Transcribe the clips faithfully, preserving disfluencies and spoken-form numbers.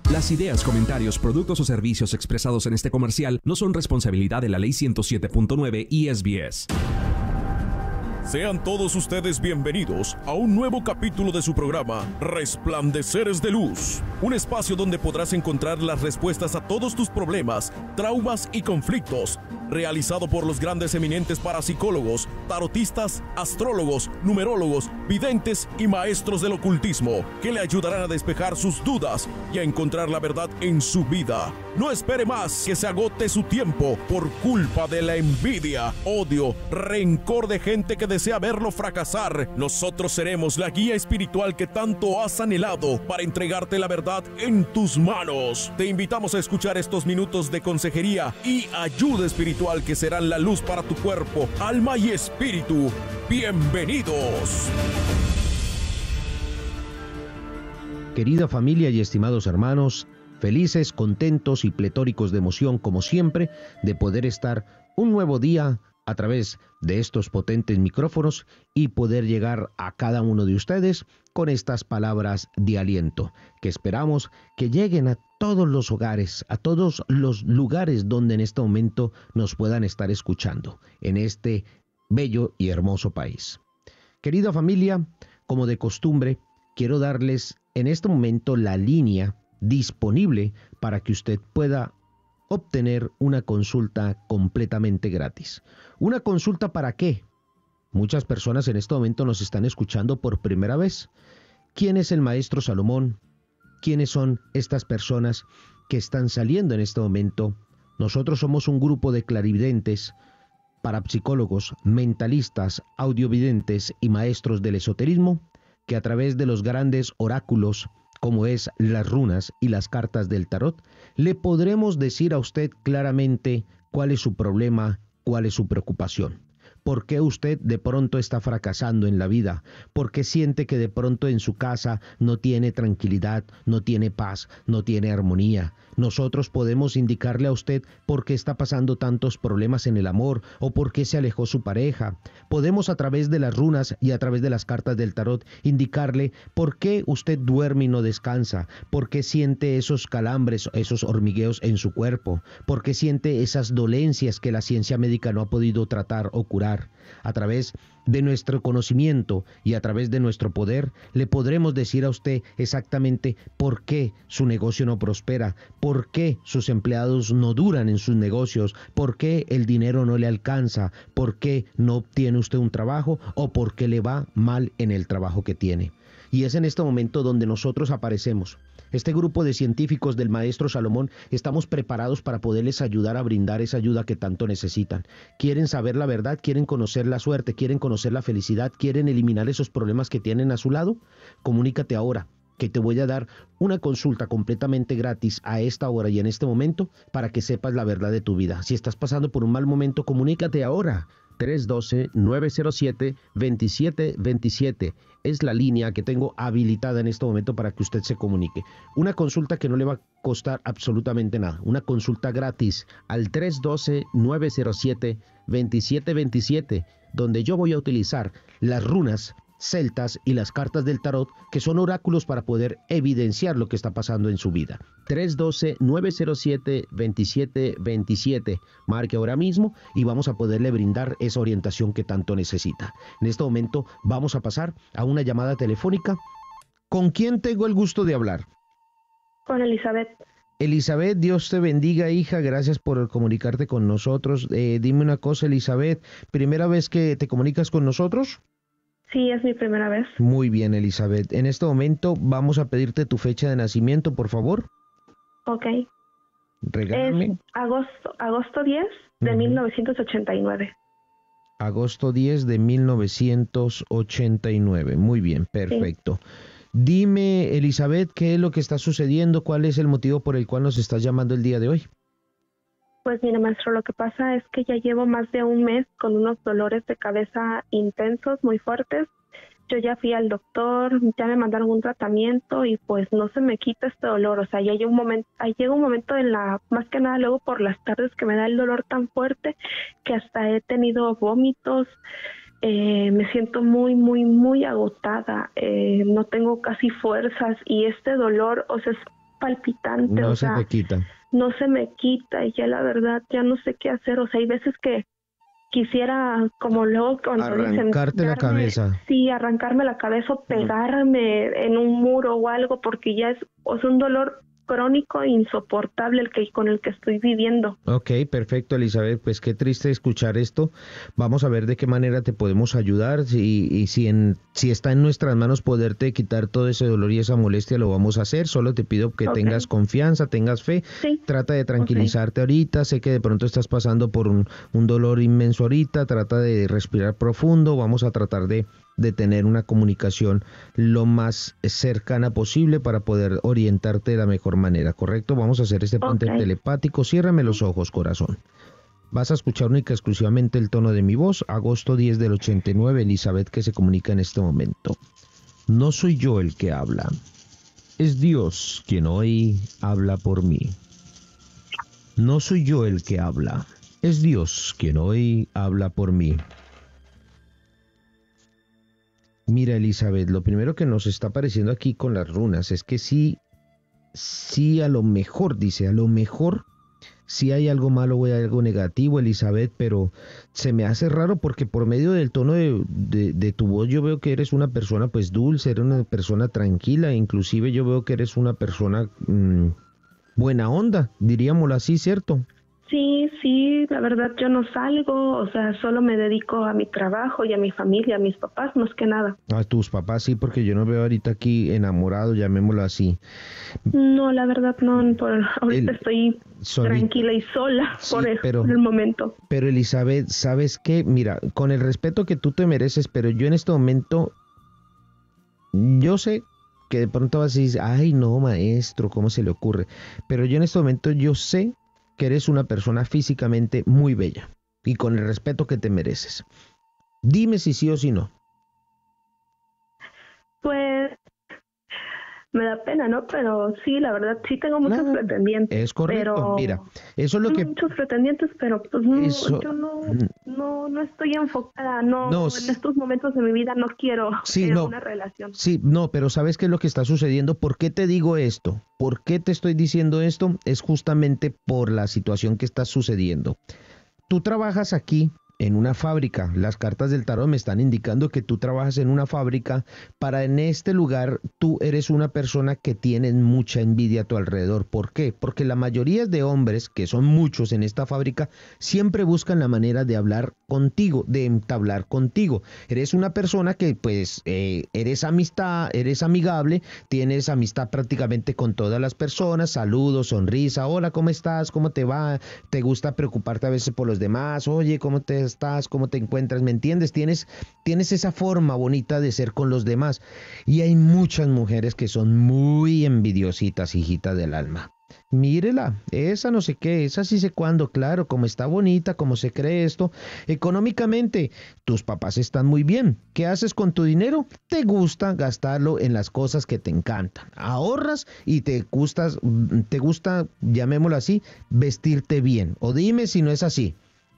Las ideas, comentarios, productos o servicios expresados en este comercial no son responsabilidad de la Ley ciento siete punto nueve y S B S. Sean todos ustedes bienvenidos a un nuevo capítulo de su programa Resplandeceres de Luz, un espacio donde podrás encontrar las respuestas a todos tus problemas, traumas y conflictos, realizado por los grandes eminentes parapsicólogos, tarotistas, astrólogos, numerólogos, videntes y maestros del ocultismo, que le ayudarán a despejar sus dudas y a encontrar la verdad en su vida. No espere más que se agote su tiempo por culpa de la envidia, odio, rencor de gente que desea verlo fracasar. Nosotros seremos la guía espiritual que tanto has anhelado para entregarte la verdad en tus manos. Te invitamos a escuchar estos minutos de consejería y ayuda espiritual que serán la luz para tu cuerpo, alma y espíritu. ¡Bienvenidos! Querida familia y estimados hermanos, felices, contentos y pletóricos de emoción como siempre de poder estar un nuevo día a través de estos potentes micrófonos y poder llegar a cada uno de ustedes con estas palabras de aliento que esperamos que lleguen a todos los hogares, a todos los lugares donde en este momento nos puedan estar escuchando en este bello y hermoso país. Querida familia, como de costumbre, quiero darles en este momento la línea disponible para que usted pueda obtener una consulta completamente gratis. ¿Una consulta para qué? Muchas personas en este momento nos están escuchando por primera vez. ¿Quién es el maestro Salomón? ¿Quiénes son estas personas que están saliendo en este momento? Nosotros somos un grupo de clarividentes, parapsicólogos, mentalistas, audiovidentes y maestros del esoterismo que a través de los grandes oráculos como es las runas y las cartas del tarot, le podremos decir a usted claramente cuál es su problema, cuál es su preocupación. ¿Por qué usted de pronto está fracasando en la vida? ¿Por qué siente que de pronto en su casa no tiene tranquilidad, no tiene paz, no tiene armonía? Nosotros podemos indicarle a usted por qué está pasando tantos problemas en el amor o por qué se alejó su pareja. Podemos a través de las runas y a través de las cartas del tarot indicarle por qué usted duerme y no descansa, por qué siente esos calambres, esos hormigueos en su cuerpo, por qué siente esas dolencias que la ciencia médica no ha podido tratar o curar. A través de nuestro conocimiento y a través de nuestro poder, le podremos decir a usted exactamente por qué su negocio no prospera, por qué sus empleados no duran en sus negocios, por qué el dinero no le alcanza, por qué no obtiene usted un trabajo o por qué le va mal en el trabajo que tiene. Y es en este momento donde nosotros aparecemos. Este grupo de científicos del maestro Salomón estamos preparados para poderles ayudar a brindar esa ayuda que tanto necesitan. Quieren saber la verdad, quieren conocer la suerte, quieren conocer la felicidad, quieren eliminar esos problemas que tienen a su lado. Comunícate ahora, que te voy a dar una consulta completamente gratis a esta hora y en este momento para que sepas la verdad de tu vida. Si estás pasando por un mal momento, comunícate ahora. tres uno dos, nueve cero siete, dos siete dos siete es la línea que tengo habilitada en este momento para que usted se comunique. Una consulta que no le va a costar absolutamente nada. Una consulta gratis al tres uno dos, nueve cero siete, dos siete dos siete, donde yo voy a utilizar las runas celtas y las cartas del tarot, que son oráculos para poder evidenciar lo que está pasando en su vida. tres uno dos, nueve cero siete, dos siete dos siete. Marque ahora mismo y vamos a poderle brindar esa orientación que tanto necesita. En este momento vamos a pasar a una llamada telefónica. ¿Con quién tengo el gusto de hablar? Con Elizabeth. Elizabeth, Dios te bendiga, hija, gracias por comunicarte con nosotros. Eh, dime una cosa, Elizabeth, ¿primera vez que te comunicas con nosotros? Sí, es mi primera vez. Muy bien, Elizabeth. En este momento vamos a pedirte tu fecha de nacimiento, por favor. Ok. Regálame. Es agosto, agosto diez de uh-huh. mil novecientos ochenta y nueve. Agosto diez de mil novecientos ochenta y nueve. Muy bien, perfecto. Sí. Dime, Elizabeth, ¿qué es lo que está sucediendo? ¿Cuál es el motivo por el cual nos estás llamando el día de hoy? Pues mira, maestro, lo que pasa es que ya llevo más de un mes con unos dolores de cabeza intensos, muy fuertes. Yo ya fui al doctor, ya me mandaron un tratamiento y pues no se me quita este dolor. O sea, ya llega un momento, llega un momento en la, más que nada luego por las tardes que me da el dolor tan fuerte que hasta he tenido vómitos. Eh, me siento muy, muy, muy agotada. Eh, no tengo casi fuerzas y este dolor, o sea, es palpitante, No o se sea, te quita. no se me quita y ya la verdad ya no sé qué hacer, o sea, hay veces que quisiera, como luego cuando Arrancarte dicen, la darme, cabeza. sí, arrancarme la cabeza o pegarme en un muro o algo, porque ya es, o sea, un dolor crónico e insoportable el que con el que estoy viviendo. Ok, perfecto, Elizabeth, pues qué triste escuchar esto. Vamos a ver de qué manera te podemos ayudar si, y si, en, si está en nuestras manos poderte quitar todo ese dolor y esa molestia, lo vamos a hacer. Solo te pido que Okay. tengas confianza, tengas fe. Sí. Trata de tranquilizarte okay. ahorita. Sé que de pronto estás pasando por un, un dolor inmenso ahorita. Trata de respirar profundo. Vamos a tratar de de tener una comunicación lo más cercana posible para poder orientarte de la mejor manera, ¿correcto? Vamos a hacer este puente okay. telepático. Ciérrame los ojos, corazón. Vas a escuchar única y exclusivamente el tono de mi voz. Agosto diez del ochenta y nueve, Elizabeth, que se comunica en este momento. No soy yo el que habla. Es Dios quien hoy habla por mí. No soy yo el que habla. Es Dios quien hoy habla por mí. Mira, Elizabeth, lo primero que nos está apareciendo aquí con las runas es que sí, sí a lo mejor, dice, a lo mejor sí hay algo malo o hay algo negativo, Elizabeth, pero se me hace raro porque por medio del tono de, de, de tu voz yo veo que eres una persona pues dulce, eres una persona tranquila, inclusive yo veo que eres una persona mmm, buena onda, diríamoslo así, ¿cierto? Sí, sí, la verdad yo no salgo, o sea, solo me dedico a mi trabajo y a mi familia, a mis papás, más que nada. A tus papás sí, porque yo no veo ahorita aquí enamorado, llamémoslo así. No, la verdad no, por ahorita el, estoy solita. tranquila y sola sí, por, el, pero, por el momento. Pero Elizabeth, ¿sabes qué? Mira, con el respeto que tú te mereces, pero yo en este momento, yo sé que de pronto vas a decir, ay no, maestro, ¿cómo se le ocurre? Pero yo en este momento yo sé que eres una persona físicamente muy bella y con el respeto que te mereces. Dime si sí o si no. Pues me da pena, ¿no? Pero sí, la verdad, sí tengo muchos no, pretendientes. Es correcto, pero mira, eso es lo que... Muchos pretendientes, pero pues no, eso... yo no, no, no estoy enfocada, no, no, en estos momentos de mi vida no quiero sí, tener no, una relación. Sí, no, pero ¿sabes qué es lo que está sucediendo? ¿Por qué te digo esto? ¿Por qué te estoy diciendo esto? Es justamente por la situación que está sucediendo. Tú trabajas aquí en una fábrica. Las cartas del tarot me están indicando que tú trabajas en una fábrica. Para en este lugar tú eres una persona que tiene mucha envidia a tu alrededor. ¿Por qué? Porque la mayoría de hombres, que son muchos en esta fábrica, siempre buscan la manera de hablar contigo, de entablar contigo. Eres una persona que pues eh, eres amistad, eres amigable, tienes amistad prácticamente con todas las personas, saludos, sonrisa, hola, ¿cómo estás? ¿Cómo te va? ¿Te gusta preocuparte a veces por los demás? Oye, ¿cómo te estás? ¿Cómo te encuentras? ¿Me entiendes? Tienes, tienes esa forma bonita de ser con los demás. Y hay muchas mujeres que son muy envidiositas, hijita del alma. Mírela, esa no sé qué, esa sí sé cuándo, claro, como está bonita, como se cree esto. Económicamente, tus papás están muy bien. ¿Qué haces con tu dinero? Te gusta gastarlo en las cosas que te encantan. Ahorras y te gusta, te gusta, llamémoslo así, vestirte bien. O dime si no es así.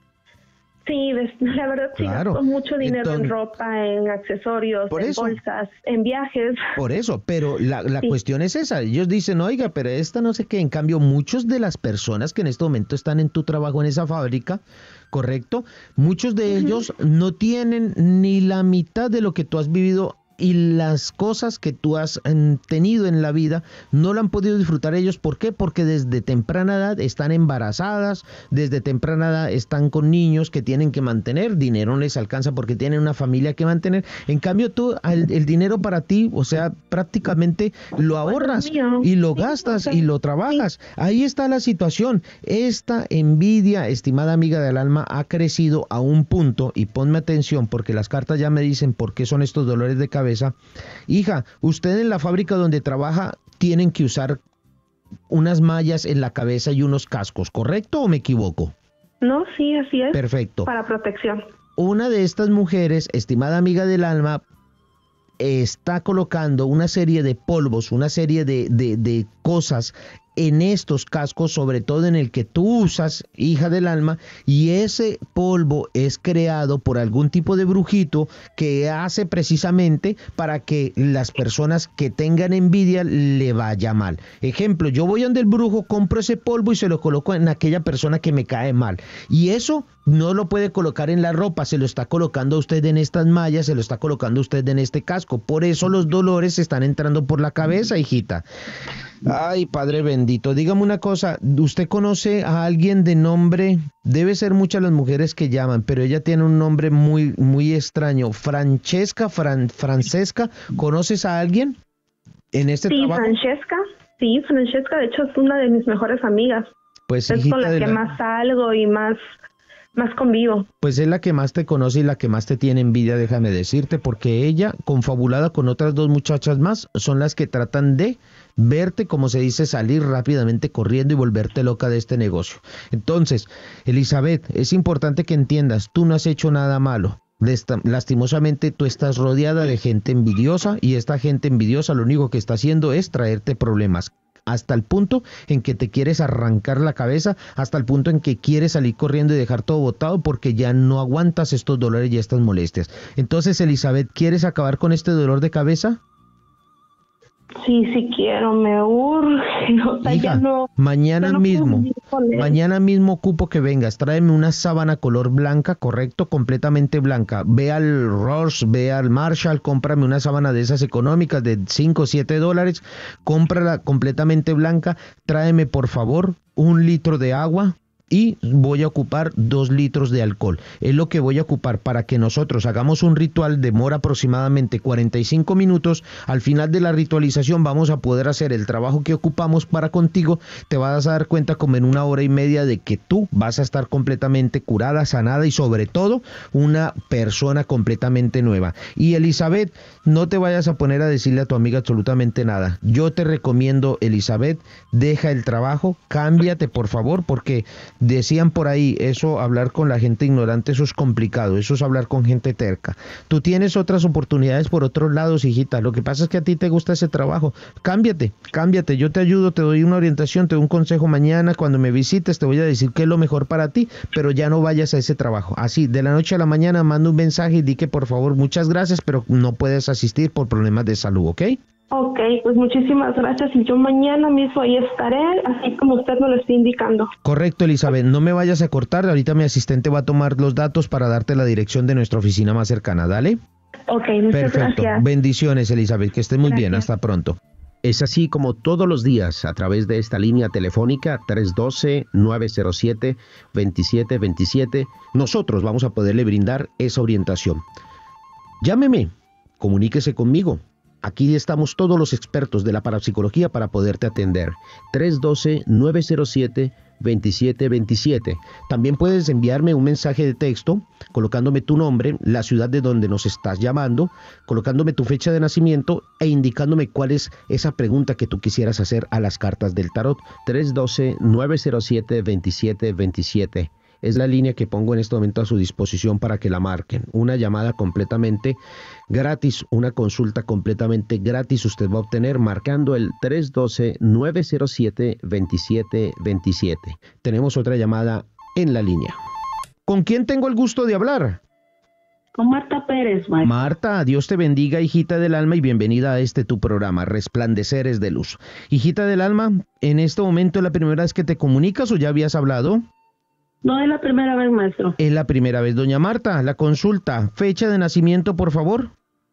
Sí, la verdad sí claro. gasto mucho dinero Entonces, en ropa, en accesorios, en eso, bolsas, en viajes. Por eso, pero la, la sí. cuestión es esa. Ellos dicen, oiga, pero esta no sé qué. En cambio, muchos de las personas que en este momento están en tu trabajo en esa fábrica, ¿correcto? Muchos de uh-huh. ellos no tienen ni la mitad de lo que tú has vivido y las cosas que tú has tenido en la vida no la han podido disfrutar ellos. ¿Por qué? Porque desde temprana edad están embarazadas, desde temprana edad están con niños que tienen que mantener, dinero no les alcanza porque tienen una familia que mantener. En cambio tú, el, el dinero para ti, o sea, prácticamente lo ahorras y lo gastas y lo trabajas. Ahí está la situación. Esta envidia, estimada amiga del alma, ha crecido a un punto, y ponme atención porque las cartas ya me dicen por qué son estos dolores de cabeza. Hija, usted en la fábrica donde trabaja tienen que usar unas mallas en la cabeza y unos cascos, ¿correcto o me equivoco? No, sí, así es. Perfecto. Para protección. Una de estas mujeres, estimada amiga del alma, está colocando una serie de polvos, una serie de, de, de cosas en estos cascos, sobre todo en el que tú usas, hija del alma, y ese polvo es creado por algún tipo de brujito que hace precisamente para que las personas que tengan envidia le vaya mal. Ejemplo, yo voy donde el brujo, compro ese polvo y se lo coloco en aquella persona que me cae mal. Y eso no lo puede colocar en la ropa, se lo está colocando a usted en estas mallas, se lo está colocando a usted en este casco. Por eso los dolores están entrando por la cabeza, hijita. Ay, Padre bendito, dígame una cosa, ¿usted conoce a alguien de nombre? Debe ser muchas las mujeres que llaman, pero ella tiene un nombre muy, muy extraño. Francesca, Fran, Francesca, ¿conoces a alguien en este sí, trabajo? Francesca, sí, Francesca, de hecho es una de mis mejores amigas. Pues, es con la que la... más salgo y más... más convivo. Pues es la que más te conoce y la que más te tiene envidia, déjame decirte, porque ella, confabulada con otras dos muchachas más, son las que tratan de verte, como se dice, salir rápidamente corriendo y volverte loca de este negocio. Entonces, Elizabeth, es importante que entiendas, tú no has hecho nada malo. Lastimosamente tú estás rodeada de gente envidiosa y esta gente envidiosa lo único que está haciendo es traerte problemas. Hasta el punto en que te quieres arrancar la cabeza, hasta el punto en que quieres salir corriendo y dejar todo botado porque ya no aguantas estos dolores y estas molestias. Entonces, Elizabeth, ¿quieres acabar con este dolor de cabeza? Sí, sí quiero, me urge. O sea, Hija, ya no, mañana ya no mismo, mañana mismo ocupo que vengas, tráeme una sábana color blanca, correcto, completamente blanca. Ve al Ross, ve al Marshall, cómprame una sábana de esas económicas de cinco o siete dólares, cómprala completamente blanca, tráeme por favor un litro de agua. Y voy a ocupar dos litros de alcohol. Es lo que voy a ocupar para que nosotros hagamos un ritual. Demora aproximadamente cuarenta y cinco minutos. Al final de la ritualización vamos a poder hacer el trabajo que ocupamos para contigo. Te vas a dar cuenta como en una hora y media de que tú vas a estar completamente curada, sanada y sobre todo una persona completamente nueva. Y Elizabeth, no te vayas a poner a decirle a tu amiga absolutamente nada. Yo te recomiendo, Elizabeth, deja el trabajo, cámbiate por favor, porque decían por ahí, eso hablar con la gente ignorante, eso es complicado, eso es hablar con gente terca. Tú tienes otras oportunidades por otros lados, hijita, lo que pasa es que a ti te gusta ese trabajo. Cámbiate, cámbiate, yo te ayudo, te doy una orientación, te doy un consejo mañana, cuando me visites te voy a decir qué es lo mejor para ti, pero ya no vayas a ese trabajo. Así, de la noche a la mañana manda un mensaje y di que por favor muchas gracias, pero no puedes asistir por problemas de salud, ¿ok? Ok, pues muchísimas gracias y yo mañana mismo ahí estaré, así como usted me lo está indicando. Correcto, Elizabeth, no me vayas a cortar, ahorita mi asistente va a tomar los datos para darte la dirección de nuestra oficina más cercana, ¿dale? Ok, muchas Perfecto. gracias. Bendiciones, Elizabeth, que estés muy Gracias. bien, hasta pronto. Es así como todos los días, a través de esta línea telefónica tres uno dos, nueve cero siete, dos siete dos siete, nosotros vamos a poderle brindar esa orientación. Llámeme, comuníquese conmigo. Aquí estamos todos los expertos de la parapsicología para poderte atender. tres uno dos, nueve cero siete, dos siete dos siete. También puedes enviarme un mensaje de texto colocándome tu nombre, la ciudad de donde nos estás llamando, colocándome tu fecha de nacimiento e indicándome cuál es esa pregunta que tú quisieras hacer a las cartas del tarot. tres uno dos, nueve cero siete, dos siete dos siete. Es la línea que pongo en este momento a su disposición para que la marquen. Una llamada completamente gratis, una consulta completamente gratis usted va a obtener marcando el tres uno dos, nueve cero siete, dos siete dos siete. Tenemos otra llamada en la línea. ¿Con quién tengo el gusto de hablar? Con Marta Pérez, maestro. Marta, Dios te bendiga, hijita del alma, y bienvenida a este tu programa, Resplandeceres de Luz. Hijita del alma, ¿en este momento es la primera vez que te comunicas o ya habías hablado? No es la primera vez, maestro. Es la primera vez. Doña Marta, la consulta. Fecha de nacimiento, por favor.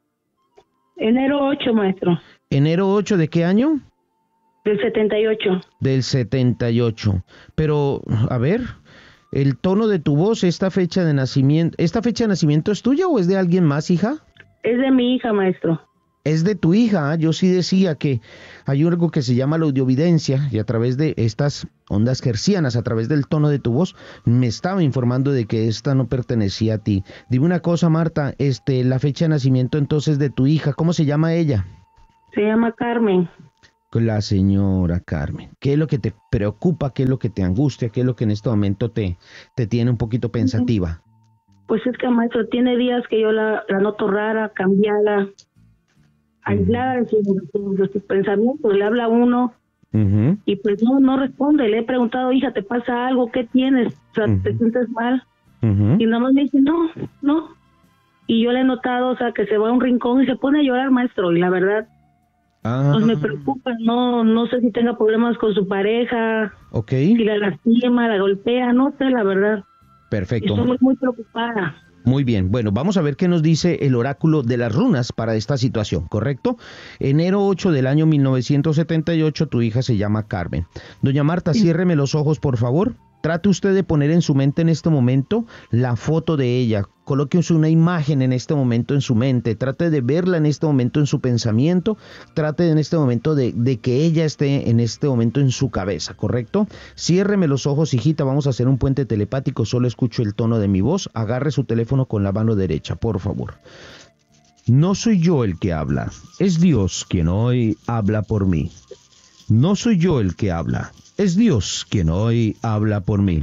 Enero ocho, maestro. ¿Enero ocho de qué año? Del setenta y ocho. Del setenta y ocho. Pero, a ver, el tono de tu voz, esta fecha de nacimiento, ¿esta fecha de nacimiento es tuya o es de alguien más, hija? Es de mi hija, maestro. Es de tu hija. Yo sí decía que hay algo que se llama la audiovidencia y a través de estas ondas hertzianas, a través del tono de tu voz, me estaba informando de que esta no pertenecía a ti. Dime una cosa, Marta, este, la fecha de nacimiento entonces de tu hija, ¿cómo se llama ella? Se llama Carmen. La señora Carmen. ¿Qué es lo que te preocupa? ¿Qué es lo que te angustia? ¿Qué es lo que en este momento te, te tiene un poquito pensativa? Pues es que, maestro, tiene días que yo la, la noto rara, cambiada, aislada de sus, de sus pensamientos. Le habla a uno Uh-huh. Y pues no, no responde. Le he preguntado, hija, ¿te pasa algo? ¿Qué tienes? O sea, uh-huh. ¿te sientes mal? Uh-huh. Y nada más me dice, no, no. Y yo le he notado, o sea, que se va a un rincón y se pone a llorar, maestro. Y la verdad, ah. pues me preocupa. No, no sé si tenga problemas con su pareja. Okay. Si la lastima, la golpea, no sé, la verdad. Perfecto. Estoy muy, muy preocupada. Muy bien, bueno, vamos a ver qué nos dice el oráculo de las runas para esta situación, ¿correcto? Enero ocho del año mil novecientos setenta y ocho, tu hija se llama Carmen. Doña Marta, sí. Ciérreme los ojos, por favor. Trate usted de poner en su mente en este momento la foto de ella. Coloque una imagen en este momento en su mente. Trate de verla en este momento en su pensamiento. Trate en este momento de, de que ella esté en este momento en su cabeza, ¿correcto? Ciérreme los ojos, hijita. Vamos a hacer un puente telepático. Solo escucho el tono de mi voz. Agarre su teléfono con la mano derecha, por favor. No soy yo el que habla. Es Dios quien hoy habla por mí. No soy yo el que habla. Es Dios quien hoy habla por mí.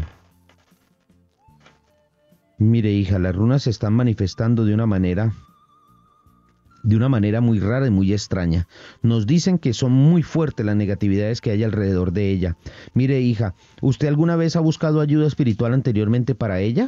Mire, hija, las runas se están manifestando de una manera, de una manera muy rara y muy extraña. Nos dicen que son muy fuertes las negatividades que hay alrededor de ella. Mire, hija, ¿usted alguna vez ha buscado ayuda espiritual anteriormente para ella?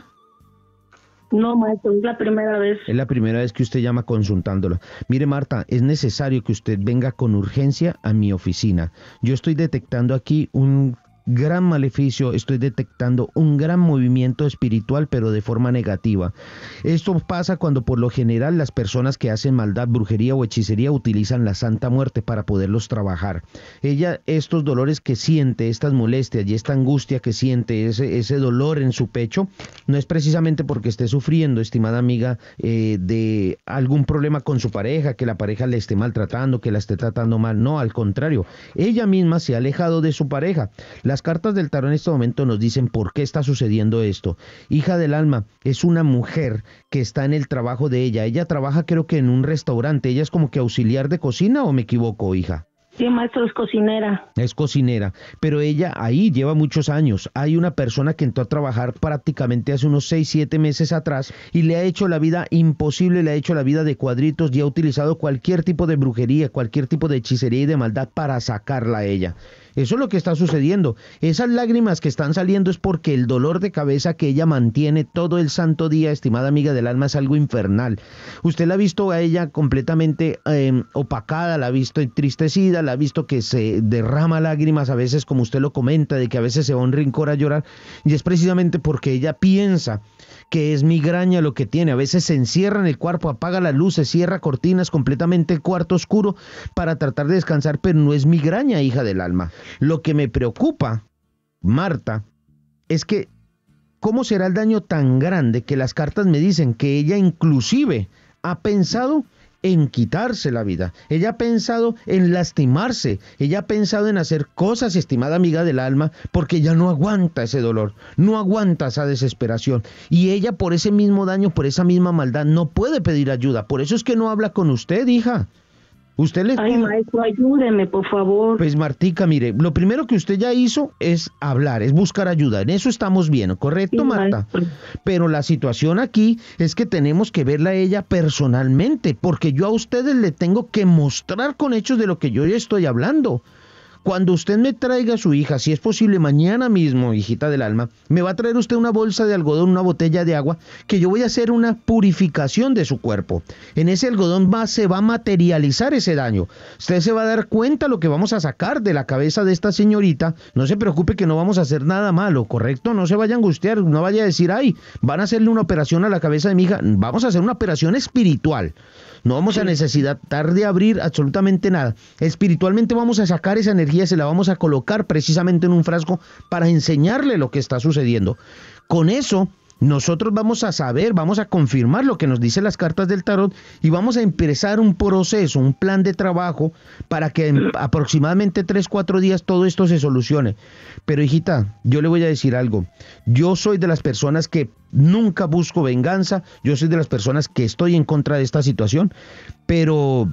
No, maestro, es la primera vez. Es la primera vez que usted llama consultándola. Mire, Marta, es necesario que usted venga con urgencia a mi oficina. Yo estoy detectando aquí un gran maleficio, estoy detectando un gran movimiento espiritual, pero de forma negativa. Esto pasa cuando por lo general las personas que hacen maldad, brujería o hechicería utilizan la Santa Muerte para poderlos trabajar. Ella, estos dolores que siente, estas molestias y esta angustia que siente, ese, ese dolor en su pecho, no es precisamente porque esté sufriendo, estimada amiga, eh, de algún problema con su pareja, que la pareja le esté maltratando, que la esté tratando mal. No, al contrario, ella misma se ha alejado de su pareja. La Las cartas del tarot en este momento nos dicen por qué está sucediendo esto. Hija del alma, es una mujer que está en el trabajo de ella. Ella trabaja, creo que en un restaurante. ¿Ella es como que auxiliar de cocina o me equivoco, hija? Sí, maestro, es cocinera. Es cocinera, pero ella ahí lleva muchos años. Hay una persona que entró a trabajar prácticamente hace unos seis, siete meses atrás y le ha hecho la vida imposible, le ha hecho la vida de cuadritos y ha utilizado cualquier tipo de brujería, cualquier tipo de hechicería y de maldad para sacarla a ella. Eso es lo que está sucediendo. Esas lágrimas que están saliendo es porque el dolor de cabeza que ella mantiene todo el santo día, estimada amiga del alma, es algo infernal. Usted la ha visto a ella completamente eh, opacada, la ha visto entristecida, la ha visto que se derrama lágrimas a veces, como usted lo comenta, de que a veces se va a un rincón a llorar, y es precisamente porque ella piensa que es migraña lo que tiene. A veces se encierra en el cuarto, apaga las luces, cierra cortinas, completamente el cuarto oscuro para tratar de descansar, pero no es migraña, hija del alma. Lo que me preocupa, Marta, es que ¿cómo será el daño tan grande que las cartas me dicen que ella inclusive ha pensado en quitarse la vida? Ella ha pensado en lastimarse, ella ha pensado en hacer cosas, estimada amiga del alma, porque ya no aguanta ese dolor, no aguanta esa desesperación, y ella por ese mismo daño, por esa misma maldad, no puede pedir ayuda. Por eso es que no habla con usted, hija. Usted le... Ay, maestro, ayúdeme, por favor. Pues, Martica, mire, lo primero que usted ya hizo es hablar, es buscar ayuda. En eso estamos bien, ¿correcto, sí, Marta? Maestro. Pero la situación aquí es que tenemos que verla a ella personalmente, porque yo a ustedes le tengo que mostrar con hechos de lo que yo ya estoy hablando. Cuando usted me traiga a su hija, si es posible mañana mismo, hijita del alma, me va a traer usted una bolsa de algodón, una botella de agua, que yo voy a hacer una purificación de su cuerpo. En ese algodón va, se va a materializar ese daño. Usted se va a dar cuenta lo que vamos a sacar de la cabeza de esta señorita. No se preocupe que no vamos a hacer nada malo, ¿correcto? No se vaya a angustiar, no vaya a decir, ay, van a hacerle una operación a la cabeza de mi hija. Vamos a hacer una operación espiritual. No vamos a necesitar de abrir absolutamente nada. Espiritualmente vamos a sacar esa energía, se la vamos a colocar precisamente en un frasco para enseñarle lo que está sucediendo. Con eso, nosotros vamos a saber, vamos a confirmar lo que nos dicen las cartas del tarot y vamos a empezar un proceso, un plan de trabajo para que en aproximadamente tres, cuatro días todo esto se solucione. Pero, hijita, yo le voy a decir algo. Yo soy de las personas que nunca busco venganza, yo soy de las personas que estoy en contra de esta situación, pero,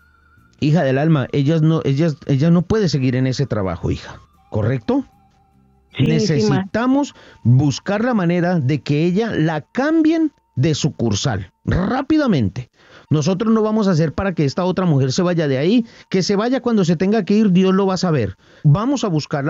hija del alma, ella no, ella, ella no puede seguir en ese trabajo, hija, ¿correcto? Sí, necesitamos sí, buscar la manera de que ella la cambien de sucursal rápidamente. Nosotros no vamos a hacer para que esta otra mujer se vaya de ahí. Que se vaya cuando se tenga que ir, Dios lo va a saber. Vamos a buscarla.